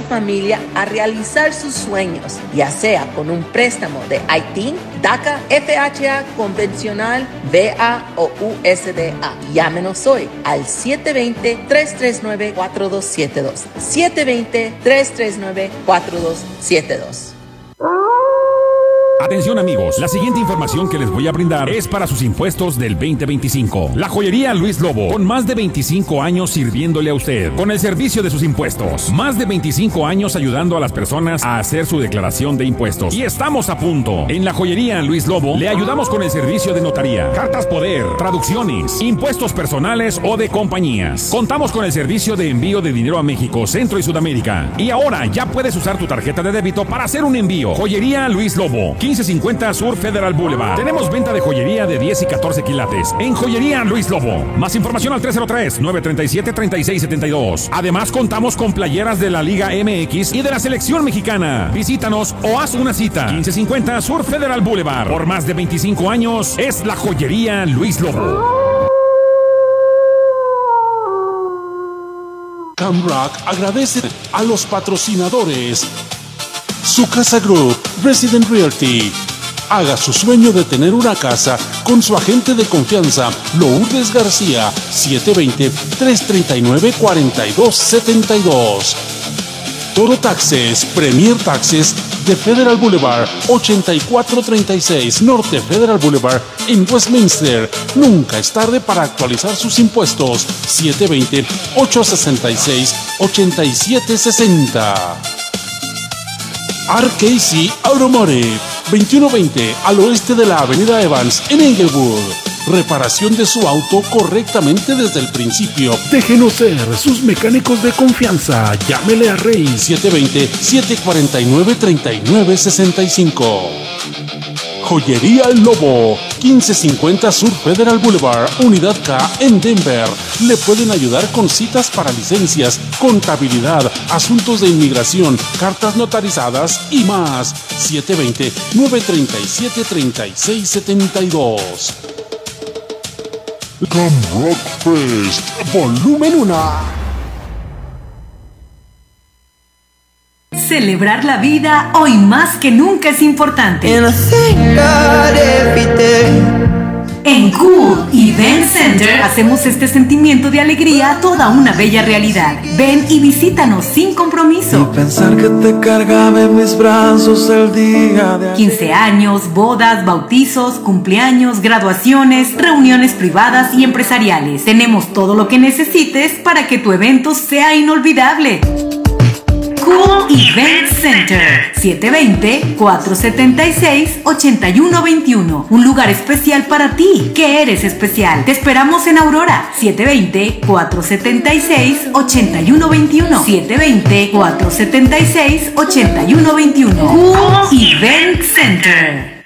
familia a realizar sus sueños, ya sea con un préstamo de ITIN, DACA, FHA, convencional, VA o USDA. Llámenos hoy al 720-339-4272. 720-339-4272. Atención amigos, la siguiente información que les voy a brindar es para sus impuestos del 2025. La joyería Luis Lobo, con más de 25 años sirviéndole a usted, con el servicio de sus impuestos. Más de 25 años ayudando a las personas a hacer su declaración de impuestos. Y estamos a punto. En la joyería Luis Lobo le ayudamos con el servicio de notaría, cartas poder, traducciones, impuestos personales o de compañías. Contamos con el servicio de envío de dinero a México, Centro y Sudamérica. Y ahora ya puedes usar tu tarjeta de débito para hacer un envío. Joyería Luis Lobo, 1550 Sur Federal Boulevard. Tenemos venta de joyería de 10 y 14 quilates en Joyería Luis Lobo. Más información al 303-937-3672. Además, contamos con playeras de la Liga MX y de la Selección Mexicana. Visítanos o haz una cita. 1550 Sur Federal Boulevard. Por más de 25 años, es la Joyería Luis Lobo. Camrock agradece a los patrocinadores. Su Casa Group, Resident Realty. Haga su sueño de tener una casa con su agente de confianza, Lourdes García, 720-339-4272. Toro Taxes, Premier Taxes de Federal Boulevard, 8436 Norte Federal Boulevard en Westminster. Nunca es tarde para actualizar sus impuestos. 720-866-8760. RKC Automotive, 2120 al oeste de la avenida Evans en Englewood. Reparación de su auto correctamente desde el principio. Déjenos ser sus mecánicos de confianza. Llámele a Rey. 720-749-3965. Joyería El Lobo, 1550 Sur Federal Boulevard, Unidad K en Denver. Le pueden ayudar con citas para licencias, contabilidad, asuntos de inmigración, cartas notarizadas y más. 720-937-3672. Camrock Fest, volumen 1. Celebrar la vida hoy más que nunca es importante. En Cool Event Center hacemos este sentimiento de alegría toda una bella realidad. Ven y visítanos sin compromiso. Y pensar que te cargaba en mis brazos el día de 15 años, bodas, bautizos, cumpleaños, graduaciones, reuniones privadas y empresariales. Tenemos todo lo que necesites para que tu evento sea inolvidable. Cool Event Center, 720-476-8121. Un lugar especial para ti, que eres especial. Te esperamos en Aurora, 720-476-8121. 720-476-8121. Cool Event Center.